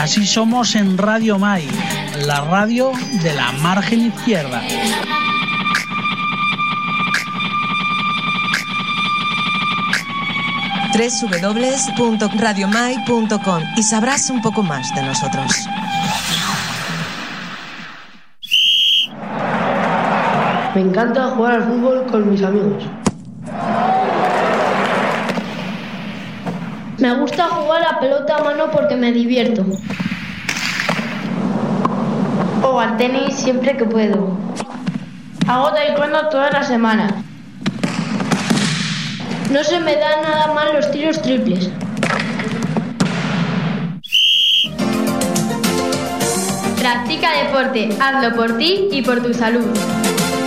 Así somos en Radio Mai, la radio de la margen izquierda. www.radiomai.com y sabrás un poco más de nosotros. Me encanta jugar al fútbol con mis amigos. Me gusta jugar a pelota a mano porque me divierto. O al tenis siempre que puedo. Hago taekwondo toda la semana. No se me dan nada mal los tiros triples. Practica deporte, hazlo por ti y por tu salud.